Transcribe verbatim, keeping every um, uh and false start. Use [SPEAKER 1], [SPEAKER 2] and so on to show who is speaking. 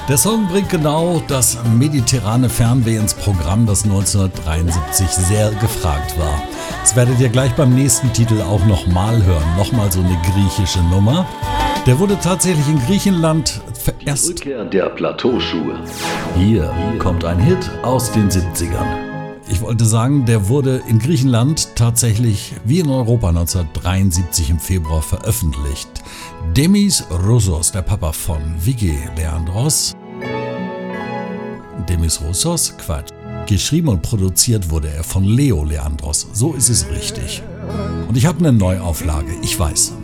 [SPEAKER 1] Der Song bringt genau das mediterrane Fernweh ins Programm, das neunzehnhundertdreiundsiebzig sehr gefragt war. Das werdet ihr gleich beim nächsten Titel auch nochmal hören. Nochmal so eine griechische Nummer. Der wurde tatsächlich in Griechenland vererst.
[SPEAKER 2] Die Rückkehr der Plateauschuhe.
[SPEAKER 1] Hier kommt ein Hit aus den siebzigern. Ich wollte sagen, der wurde in Griechenland tatsächlich wie in Europa neunzehnhundertdreiundsiebzig im Februar veröffentlicht. Demis Roussos, der Papa von Vicky Leandros. Demis Roussos, Quatsch. Geschrieben und produziert wurde er von Leo Leandros. So ist es richtig. Und ich habe eine Neuauflage, ich weiß.